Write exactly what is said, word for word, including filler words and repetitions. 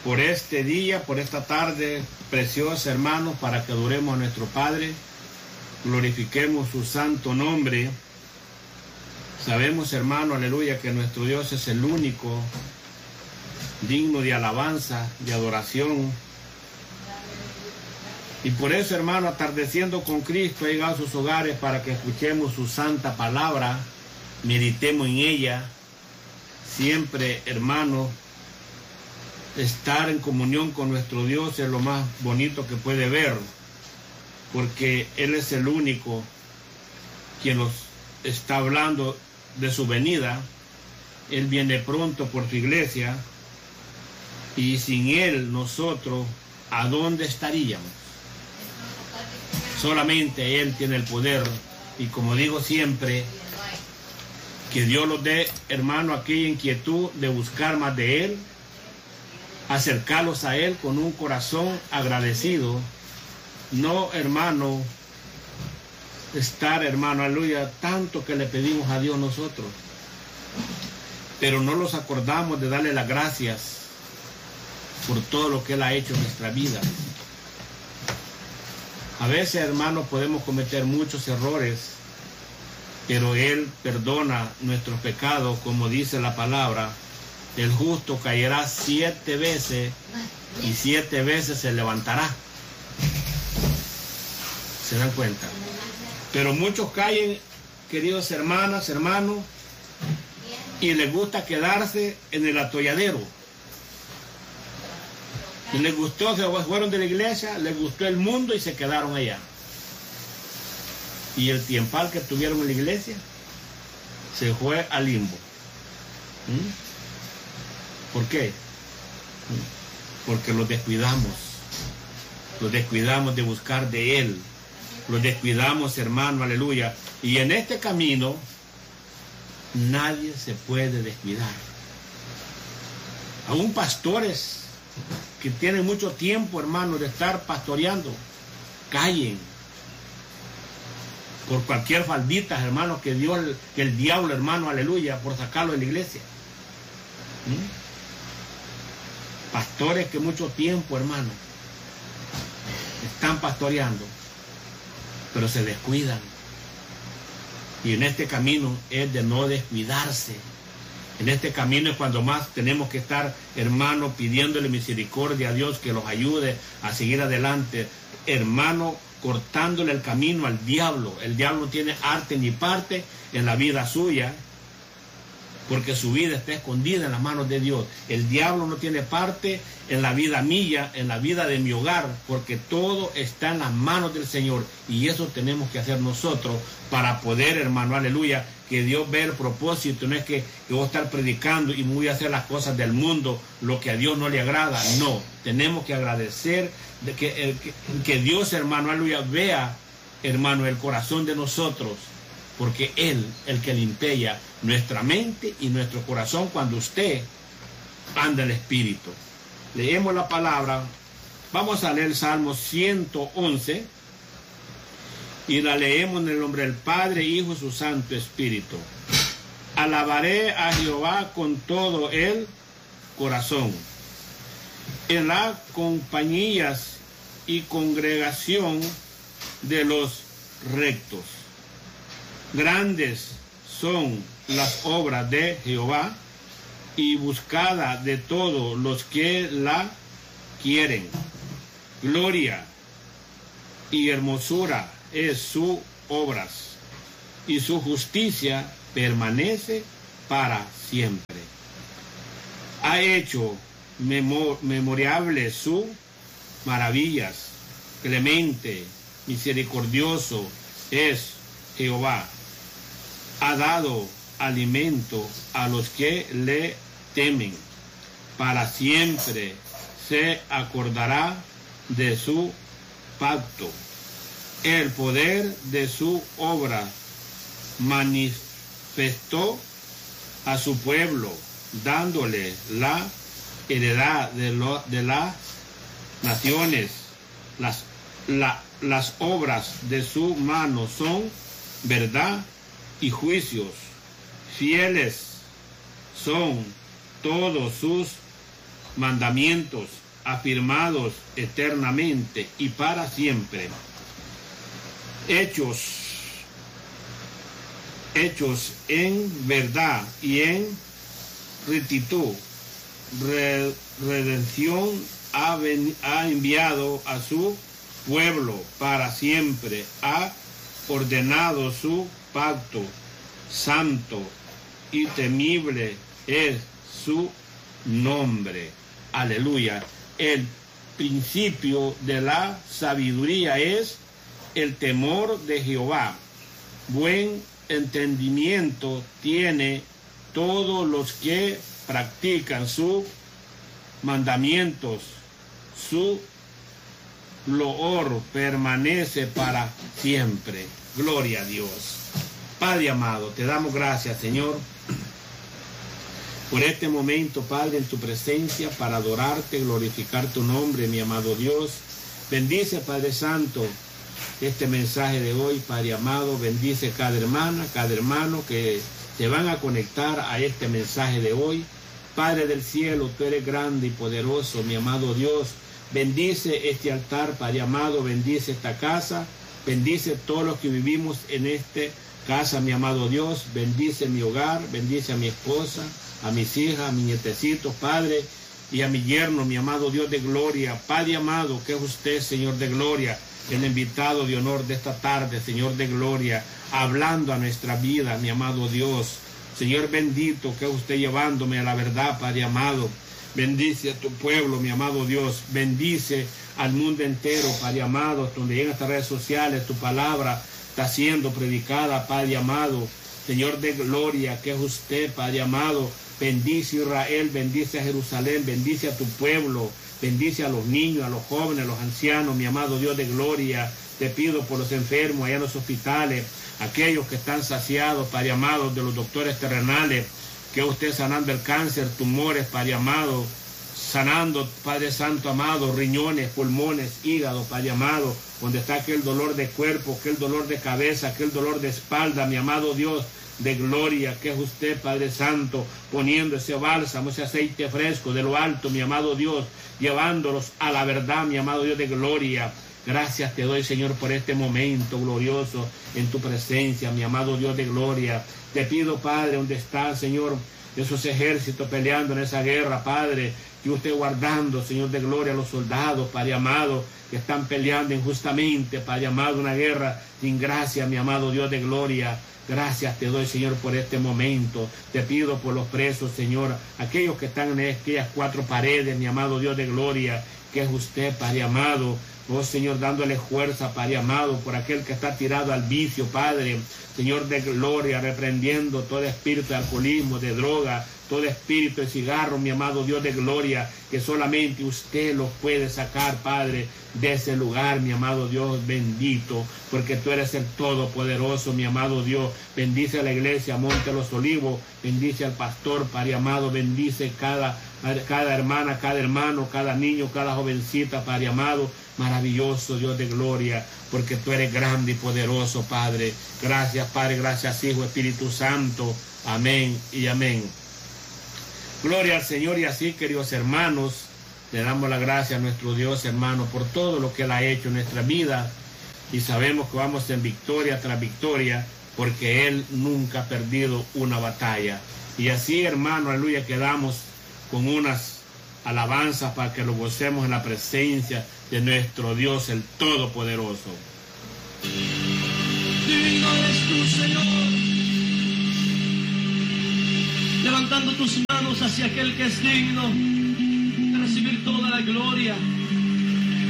por este día, por esta tarde preciosa, hermanos, para que adoremos a nuestro Padre, glorifiquemos su santo nombre. Sabemos, hermano, aleluya, que nuestro Dios es el único digno de alabanza, de adoración. Y por eso, hermano, atardeciendo con Cristo, ha llegado a sus hogares para que escuchemos su santa palabra, meditemos en ella. Siempre, hermano, estar en comunión con nuestro Dios es lo más bonito que puede ver, porque Él es el único quien nos está hablando de su venida. Él viene pronto por su iglesia, y sin Él nosotros, ¿a dónde estaríamos? Solamente Él tiene el poder, y como digo siempre, que Dios los dé, hermano, aquella inquietud de buscar más de Él, acercarlos a Él con un corazón agradecido. No, hermano, estar, hermano, aleluya, tanto que le pedimos a Dios nosotros, pero no los acordamos de darle las gracias por todo lo que Él ha hecho en nuestra vida. A veces, hermano, podemos cometer muchos errores, pero Él perdona nuestros pecados, como dice la palabra. El justo caerá siete veces y siete veces se levantará. ¿Se dan cuenta? Pero muchos caen, queridos hermanas, hermanos, y les gusta quedarse en el atolladero. Y les gustó, se fueron de la iglesia, les gustó el mundo y se quedaron allá. Y el tiempal que tuvieron en la iglesia se fue al limbo. ¿Mm? ¿Por qué? Porque los descuidamos. Los descuidamos de buscar de Él. Los descuidamos, hermano, aleluya. Y en este camino nadie se puede descuidar. Aún pastores que tienen mucho tiempo, hermano, de estar pastoreando, callen por cualquier faldita, hermano, que dio el, que el diablo, hermano, aleluya, por sacarlo de la iglesia. ¿Mm? Pastores que mucho tiempo, hermano, están pastoreando, pero se descuidan. Y en este camino es de no descuidarse. En este camino es cuando más tenemos que estar, hermano, pidiéndole misericordia a Dios que los ayude a seguir adelante. Hermano, cortándole el camino al diablo. El diablo no tiene arte ni parte en la vida suya, porque su vida está escondida en las manos de Dios. El diablo no tiene parte en la vida mía, en la vida de mi hogar, porque todo está en las manos del Señor. Y eso tenemos que hacer nosotros para poder, hermano, aleluya, que Dios vea el propósito. No es que, que voy a estar predicando y voy a hacer las cosas del mundo, lo que a Dios no le agrada. No, tenemos que agradecer de que, el, que, que Dios, hermano, aleluya, vea, hermano, el corazón de nosotros, porque Él, el que limpia nuestra mente y nuestro corazón cuando usted anda el Espíritu. Leemos la palabra. Vamos a leer el Salmo ciento once y la leemos en el nombre del Padre, Hijo y su Santo Espíritu. Alabaré a Jehová con todo el corazón, en las compañías y congregación de los rectos. Grandes son las obras de Jehová y buscada de todos los que la quieren. Gloria y hermosura es sus obras, y su justicia permanece para siempre. Ha hecho memor memoriables sus maravillas. Clemente, misericordioso es Jehová. Ha dado alimento a los que le temen. Para siempre se acordará de su pacto. El poder de su obra manifestó a su pueblo, dándole la heredad de, lo, de las naciones. Las, la, las obras de su mano son verdad y juicios. Fieles son todos sus mandamientos afirmados eternamente y para siempre, hechos, hechos en verdad y en rectitud. Re, redención ha, ven, ha enviado a su pueblo para siempre, ha ordenado su pacto santo y temible es su nombre. Aleluya. El principio de la sabiduría es el temor de Jehová. Buen entendimiento tiene todos los que practican sus mandamientos. Su loor permanece para siempre. Gloria a Dios. Padre amado, te damos gracias, Señor, por este momento, Padre, en tu presencia, para adorarte, glorificar tu nombre, mi amado Dios. Bendice, Padre Santo, este mensaje de hoy, Padre amado. Bendice cada hermana, cada hermano que se van a conectar a este mensaje de hoy. Padre del cielo, tú eres grande y poderoso, mi amado Dios. Bendice este altar, Padre amado. Bendice esta casa. Bendice todos los que vivimos en esta casa, mi amado Dios. Bendice mi hogar. Bendice a mi esposa, a mis hijas, a mis nietecitos, Padre, y a mi yerno, mi amado Dios de gloria. Padre amado, que es usted, Señor de gloria, el invitado de honor de esta tarde, Señor de gloria, hablando a nuestra vida, mi amado Dios. Señor bendito, que es usted llevándome a la verdad, Padre amado. Bendice a tu pueblo, mi amado Dios. Bendice al mundo entero, Padre amado, donde llegan estas redes sociales, tu palabra está siendo predicada, Padre amado. Señor de gloria, que es usted, Padre amado. Bendice a Israel, bendice a Jerusalén, bendice a tu pueblo, bendice a los niños, a los jóvenes, a los ancianos, mi amado Dios de gloria. Te pido por los enfermos allá en los hospitales, aquellos que están saciados, Padre amado, de los doctores terrenales, que usted sanando el cáncer, tumores, Padre amado, sanando, Padre Santo amado, riñones, pulmones, hígado, Padre amado, donde está aquel dolor de cuerpo, aquel dolor de cabeza, aquel dolor de espalda, mi amado Dios de gloria, que es usted, Padre Santo, poniendo ese bálsamo, ese aceite fresco de lo alto, mi amado Dios, llevándolos a la verdad, mi amado Dios de gloria. Gracias te doy, Señor, por este momento glorioso en tu presencia, mi amado Dios de gloria. Te pido, Padre, donde está, Señor, esos ejércitos peleando en esa guerra, Padre, que usted guardando, Señor de gloria, a los soldados, Padre amado, que están peleando injustamente, Padre amado, una guerra sin gracia, mi amado Dios de gloria. Gracias te doy, Señor, por este momento. Te pido por los presos, Señor, aquellos que están en aquellas cuatro paredes, mi amado Dios de gloria, que es usted, Padre amado. Oh, Señor, dándole fuerza, Padre amado, por aquel que está tirado al vicio, Padre. Señor de gloria, reprendiendo todo espíritu de alcoholismo, de droga, todo espíritu de cigarro, mi amado Dios de gloria, que solamente usted los puede sacar, Padre, de ese lugar, mi amado Dios bendito, porque tú eres el Todopoderoso, mi amado Dios. Bendice a la iglesia Monte de los Olivos, bendice al pastor, Padre amado, bendice cada, cada hermana, cada hermano, cada niño, cada jovencita, Padre amado. Maravilloso Dios de gloria, porque tú eres grande y poderoso, Padre. Gracias, Padre, gracias, Hijo, Espíritu Santo. Amén y amén. Gloria al Señor. Y así, queridos hermanos, le damos la gracia a nuestro Dios, hermano, por todo lo que Él ha hecho en nuestra vida. Y sabemos que vamos en victoria tras victoria, porque Él nunca ha perdido una batalla. Y así, hermano, aleluya, quedamos con unas alabanzas para que lo gocemos en la presencia de nuestro Dios, el Todopoderoso. Digno eres tú, Señor, levantando tus manos hacia aquel que es digno de recibir toda la gloria,